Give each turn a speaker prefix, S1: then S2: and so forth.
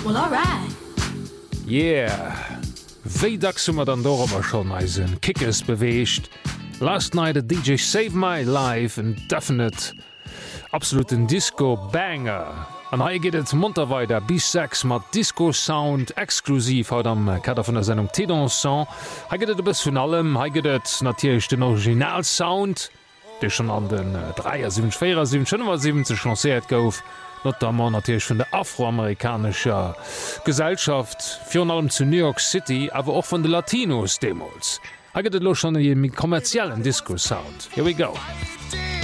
S1: Well, alright.
S2: Yeah. Wéi dacksummer dann dower schon eisen Kickes beweescht. Last night a DJ Save My Life en definite absoluten Disco-Banger. An hai geht et munter weiter bis 6 mat Disco-Sound exklusiv haut am Kader vun der Sendung Tédanson. Ha gët et bis vun allem, ha gët et natierch den Originalsound, dé schon an den 3,7,4,7,7 lancéiert gouf. Notamment natürlich von der afroamerikanischer Gesellschaft, für allem zu New York City, aber auch von den Latinos Demos. Da geht es los schon in kommerziellen Disco-Sound. Here we go.